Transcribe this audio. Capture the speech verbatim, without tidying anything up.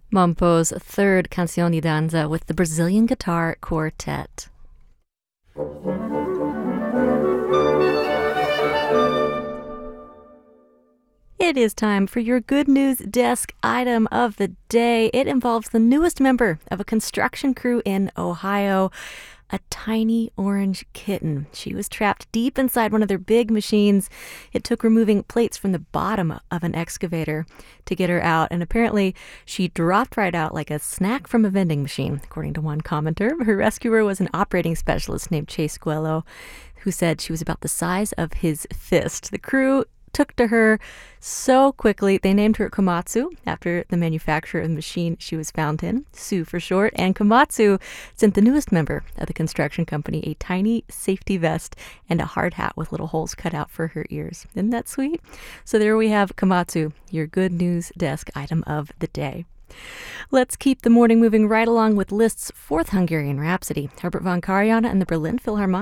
Mompo's third Canción de Danza with the Brazilian Guitar Quartet. It is time for your Good News Desk item of the day. It involves the newest member of a construction crew in Ohio, a tiny orange kitten. She was trapped deep inside one of their big machines. It took removing plates from the bottom of an excavator to get her out, and apparently she dropped right out like a snack from a vending machine, according to one commenter. Her rescuer was an operating specialist named Chase Guello, who said she was about the size of his fist. The crew took to her so quickly. They named her Komatsu after the manufacturer of the machine she was found in, Sue for short. And Komatsu sent the newest member of the construction company a tiny safety vest and a hard hat with little holes cut out for her ears. Isn't that sweet? So there we have Komatsu, your Good News Desk item of the day. Let's keep the morning moving right along with Liszt's fourth Hungarian Rhapsody. Herbert von Karajan and the Berlin Philharmonic